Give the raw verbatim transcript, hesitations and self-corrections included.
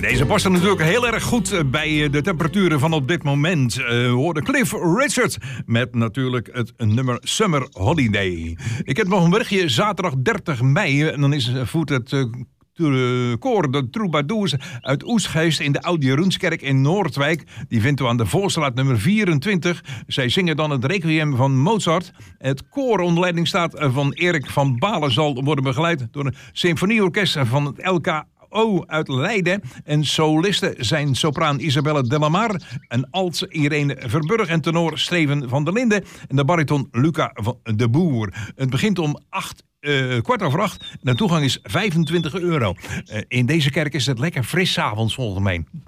Deze past er natuurlijk heel erg goed bij de temperaturen van op dit moment. Uh, we hoorden Cliff Richard met natuurlijk het nummer Summer Holiday. Ik heb nog een berichtje, zaterdag dertig mei. En dan is, voert het uh, de koor, de Troubadours uit Oesgeest in de Oude Jeroenskerk in Noordwijk. Die vindt u aan de Volstraat nummer vierentwintig. Zij zingen dan het Requiem van Mozart. Het koor onder leiding staat van Erik van Balen zal worden begeleid door een symfonieorkest van het L K O uit Leiden. En solisten zijn sopraan Isabelle Delamar en alt Irene Verburg en tenor Steven van der Linden en de bariton Luca van de Boer. Het begint om acht Uh, kwart over acht. De toegang is vijfentwintig euro. Uh, in deze kerk is het lekker fris 's avonds volgens mij.